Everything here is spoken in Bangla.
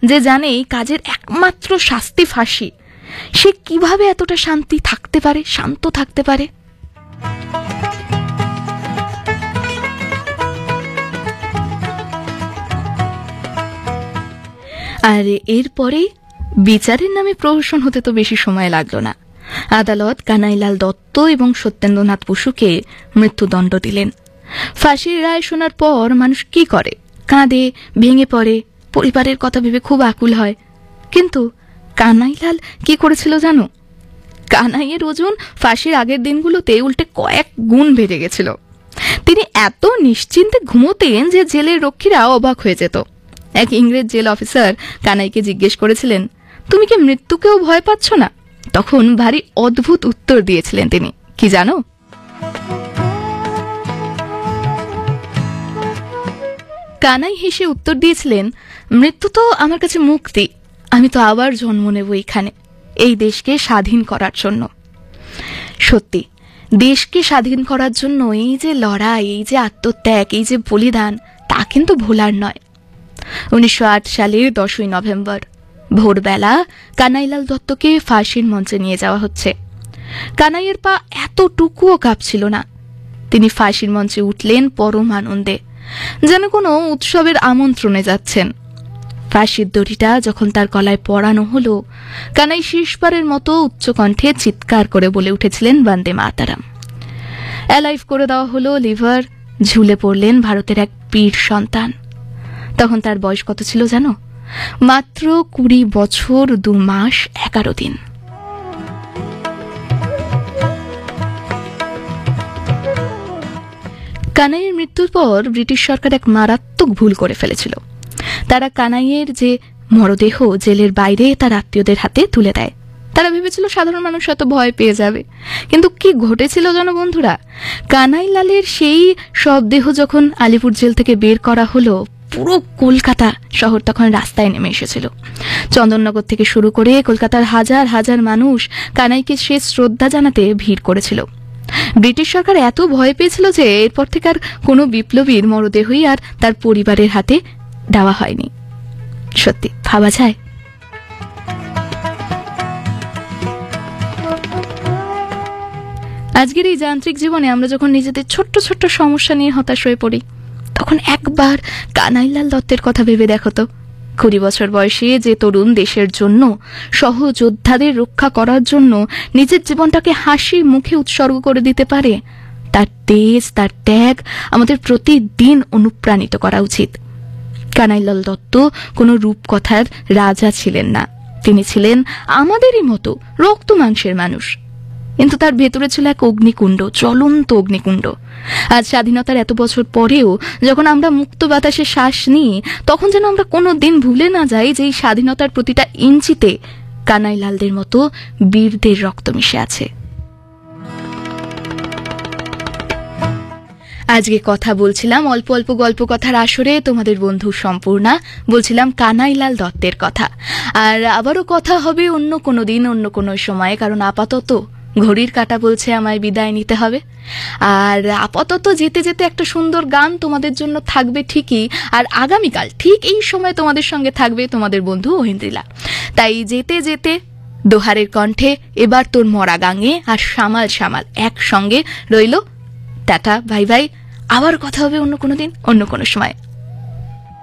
যে জানে এই কাজের একমাত্র শাস্তি ফাঁসি, সে কিভাবে এতটা শান্ত থাকতে পারে? আর এরপরে বিচারের নামে প্রহসন হতে তো বেশি সময় লাগলো না। আদালত কানাইলাল দত্ত এবং সত্যেন্দ্রনাথ বসুকে মৃত্যুদণ্ড দিলেন। ফাঁসির রায় শোনার পর মানুষ কি করে? কাঁদে, ভেঙে পড়ে, পরিবারের কথা ভেবে খুব আকুল হয়। কিন্তু কানাইলাল কি করেছিল জানো? কানাইয়ের ওজন ফাঁসির আগের দিনগুলোতে উল্টে কয়েক গুণ বেড়ে গেছিল। তিনি এত নিশ্চিন্তে ঘুমোতেন যে জেলের রক্ষীরা অবাক হয়ে যেত। এক ইংরেজ জেল অফিসার কানাইকে জিজ্ঞেস করেছিলেন, তুমি কি মৃত্যুকেও ভয় পাচ্ছ না? তখন ভারী অদ্ভুত উত্তর দিয়েছিলেন তিনি, কি জানো? কানাই হেসে উত্তর দিয়েছিলেন, মৃত্যু তো আমার কাছে মুক্তি, আমি তো আবার জন্ম নেব এখানে, এই দেশকে স্বাধীন করার জন্য। সত্যি, দেশকে স্বাধীন করার জন্য এই যে লড়াই, এই যে আত্মত্যাগ, এই যে বলিদান, তা কিন্তু ভোলার নয়। 1908 সালের 10ই নভেম্বর ভোরবেলা কানাইলাল দত্তকে ফাঁসির মঞ্চে নিয়ে যাওয়া হচ্ছে। কানাইয়ের পা এতটুকুও কাঁপছিল না। তিনি ফাঁসির মঞ্চে উঠলেন পরম আনন্দে, যেন কোনো উৎসবের আমন্ত্রণে যাচ্ছেন। ফাঁসির দড়িটা যখন তার গলায় পরানো হলো, কানাই শেষবারের মতো উচ্চকণ্ঠে চিৎকার করে বলে উঠেছিলেন, বন্দে মাতারাম। অ্যালাইভ করে দেওয়া হলো লিভার। ঝুলে পড়লেন ভারতের এক বীর সন্তান। তখন তার বয়স কত ছিল জানো? মাত্র 20 বছর 2 মাস 11 দিন। কানাইয়ের মৃত্যুর পর ব্রিটিশ সরকার এক মারাত্মক ভুল করে ফেলেছিল। তারা কানাইয়ের যে মরদেহ জেলের বাইরে তার আত্মীয়দের হাতে তুলে দেয়। তারা ভেবেছিল সাধারণ মানুষ হয়তো ভয় পেয়ে যাবে। কিন্তু কি ঘটেছিল জানো বন্ধুরা? কানাইলালের সেই সব দেহ যখন আলিপুর জেল থেকে বের করা হলো, পুরো কলকাতা শহর তখন রাস্তায় নেমে এসেছিল। চন্দননগর থেকে শুরু করে কলকাতার হাজার হাজার মানুষ কানাইকে শেষ শ্রদ্ধা জানাতে ভিড় করেছিল। ব্রিটিশ সরকার এত ভয় পেয়েছিল যে এরপর থেকে আর কোনো বিপ্লবীর মরদেহই আর তার পরিবারের হাতে দেওয়া হয়নি। সত্যি ভাবা যায়? আজকের এই যান্ত্রিক জীবনে আমরা যখন নিজেদের ছোট্ট ছোট্ট সমস্যা নিয়ে হতাশ হয়ে পড়ি, তখন একবার কানাইলাল দত্তের কথা ভেবে দেখো তো। 20 বছর বয়সে যে তরুণ দেশের জন্য, সহযোদ্ধাদের রক্ষা করার জন্য নিজের জীবনটাকে হাসি মুখে উৎসর্গ করে দিতে পারে, তার তেজ, তার ত্যাগ আমাদের প্রতিদিন অনুপ্রাণিত করা উচিত। কানাইলাল দত্ত কোনো রূপকথার রাজা ছিলেন না। তিনি ছিলেন আমাদেরই মতো রক্ত মাংসের মানুষ। কিন্তু তার ভেতরে ছিল এক অগ্নিকুণ্ড, জ্বলন্ত অগ্নিকুণ্ড। আজ স্বাধীনতার এত বছর পরেও যখন আমরা মুক্ত বাতাসে শ্বাস নিই, তখন যেন আমরা কোনো দিন ভুলে না যাই যে এই স্বাধীনতার প্রতিটা ইঞ্চিতে কানাইলালদের মতো বীরদের রক্ত মিশে আছে। আজকে কথা বলছিলাম অল্প অল্প গল্প কথার আসরে তোমাদের বন্ধু সম্পূর্ণা, বলছিলাম কানাইলাল দত্তের কথা। আর আবারও কথা হবে অন্য কোনো দিন, অন্য কোনো সময়ে, কারণ আপাতত ঘড়ির কাঁটা বলছে আমায় বিদায় নিতে হবে। আর আপাতত যেতে যেতে একটা সুন্দর গান তোমাদের জন্য থাকবে ঠিকই। আর আগামীকাল ঠিক এই সময় তোমাদের সঙ্গে থাকবে তোমাদের বন্ধু ঐন্দ্রিলা। তাই যেতে যেতে দোহারের কণ্ঠে এবার তোর মরা গাঙে আর সামাল সামাল একসঙ্গে রইল। Tata, bye bye. আবার কথা হবে অন্য কোনো দিন, অন্য কোনো সময়।